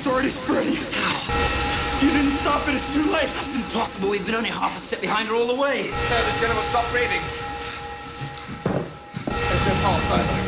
It's already spreading. You didn't stop it. It's too late. That's impossible. We've been only half a step behind her all the way. This gentleman, stop breathing. It's impossible.